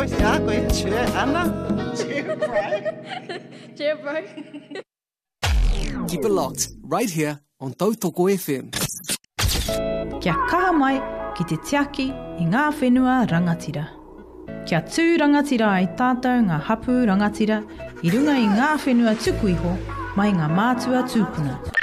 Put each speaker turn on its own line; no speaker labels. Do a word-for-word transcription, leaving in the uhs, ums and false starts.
Ja, koe, cheer, Anna.
Cheer, bro.
Cheer, bro.
Keep it locked, right here on Tautoko F M.
Kia kaha mai ki te tiaki i ngā whenua rangatira. Kia tū rangatira ai tātou ngā hapu rangatira i runga i ngā whenua tuku iho mai ngā mātua tūpuna.